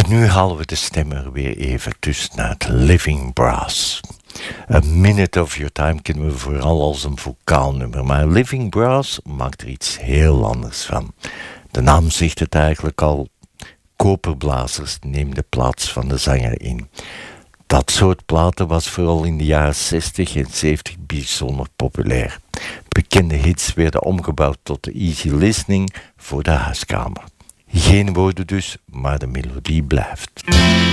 Maar nu halen we de stem er weer even tussen naar het Living Brass. A Minute of Your Time kennen we vooral als een vocaalnummer, maar Living Brass maakt er iets heel anders van. De naam zegt het eigenlijk al, koperblazers nemen de plaats van de zanger in. Dat soort platen was vooral in de jaren 60 en 70 bijzonder populair. Bekende hits werden omgebouwd tot easy listening voor de huiskamer. Geen woorden dus, maar de melodie blijft.